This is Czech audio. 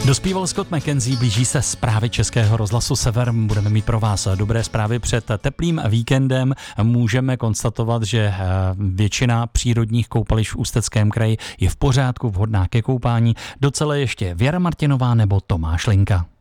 Dospíval Scott McKenzie, blíží se zprávy Českého rozhlasu Sever. Budeme mít pro vás dobré zprávy před teplým víkendem. Můžeme konstatovat, že většina přírodních koupališť v Ústeckém kraji je v pořádku, vhodná ke koupání. Docela ještě Věra Martinová nebo Tomáš Linka.